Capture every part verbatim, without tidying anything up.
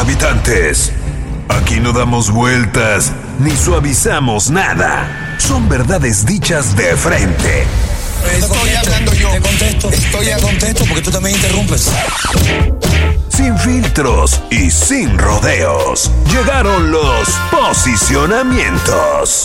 habitantes. Aquí no damos vueltas ni suavizamos nada. Son verdades dichas de frente. Estoy hablando yo. Te contesto. Estoy a contesto porque tú también interrumpes. Sin filtros y sin rodeos. Llegaron los posicionamientos.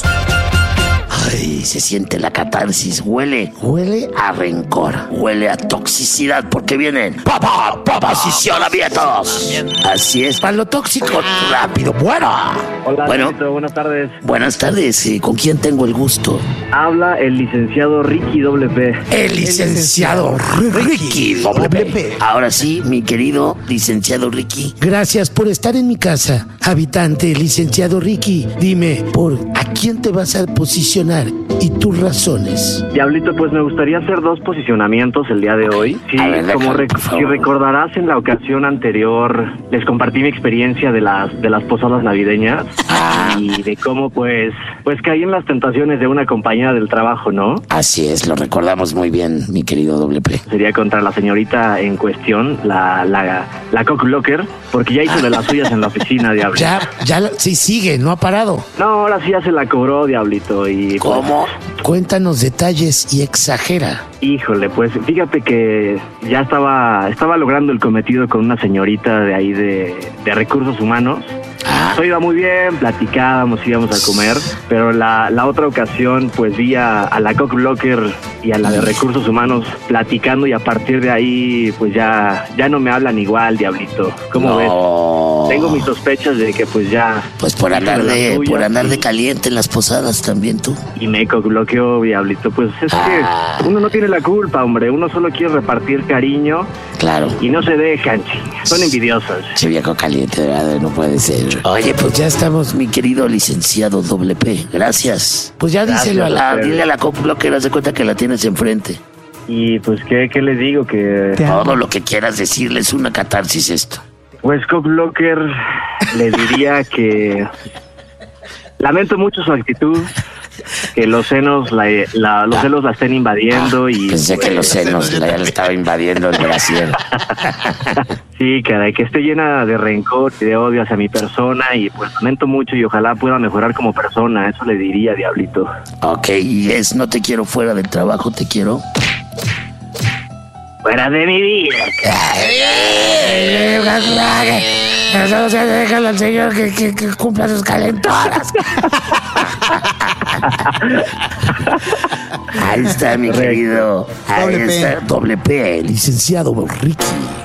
Ay, se siente la catarsis, huele, huele a rencor, huele a toxicidad, porque vienen ¡papá! ¡Posicionamientos! Así es, para lo tóxico, rápido, bueno. Hola, bueno, Luisito, buenas tardes. Buenas tardes, ¿con quién tengo el gusto? Habla el licenciado Ricky Doble P. El licenciado Ricky Doble P. Ahora sí, mi querido licenciado Ricky. Gracias por estar en mi casa, habitante, licenciado Ricky. Dime, ¿por a quién te vas a posicionar y tus razones? Diablito, pues me gustaría hacer dos posicionamientos el día de hoy. Sí, A ver, como déjame, rec- por favor. si recordarás, en la ocasión anterior les compartí mi experiencia de las de las posadas navideñas Ah. y de cómo pues pues caí en las tentaciones de una compañera del trabajo, ¿no? Así es, lo recordamos muy bien, mi querido Doble P. Sería contra la señorita en cuestión, la la la cockblocker, porque ya hizo de las suyas en la oficina, Diablito. Ya, ya, lo- sí sigue, no ha parado. No, ahora sí ya se la cobró, Diablito, y pues, ¿Cómo? Cuéntanos detalles y exagera. híjole, pues fíjate que ya estaba estaba logrando el cometido con una señorita de ahí de, de recursos humanos. Ah, Todo iba muy bien, platicábamos, íbamos a comer, pero la, la otra ocasión pues vi a, a la cockblocker y a la de recursos humanos platicando y a partir de ahí pues ya, ya no me hablan igual, Diablito. ¿Cómo ves? no. Tengo mis sospechas de que pues ya... Pues por andar hizo de, las por suyas andar y- de caliente en las posadas también tú. Y me cockbloqueó, Diablito. Pues es Ah. que uno no tiene la culpa, hombre. Uno solo quiere repartir cariño Claro. y no se dejan, chingas. Son envidiosas. Che viejo caliente, de verdad, no puede ser. Oye, pues ya estamos, mi querido licenciado Doble P. Gracias. Pues ya díselo a la... Ah, dile a la cockblocker, haz de cuenta que la tienes enfrente. Y pues, ¿qué, qué les digo? Que... Todo lo que quieras decirle es una catarsis esto. Pues cockblocker le diría que lamento mucho su actitud, que los senos la, la- los celos la estén invadiendo y Pensé que pues, los senos le le estaba invadiendo el brasier. sí, caray, que esté llena de rencor y de odio hacia mi persona y pues lamento mucho y ojalá pueda mejorar como persona, eso le diría, Diablito. Ok, y es no te quiero fuera del trabajo, te quiero. Fuera de mi vida. Eso se déjalo al señor que, que, que cumpla sus calentonas. Ahí está mi querido. Ahí Doble P. está Doble P, licenciado Ricky.